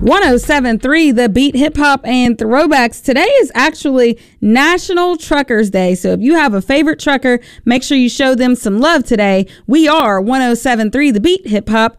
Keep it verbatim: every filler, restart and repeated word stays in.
one oh seven point three The Beat, Hip Hop and Throwbacks. Today is actually National Truckers Day. So if you have a favorite trucker, make sure you show them some love today. We are one oh seven point three The Beat, Hip Hop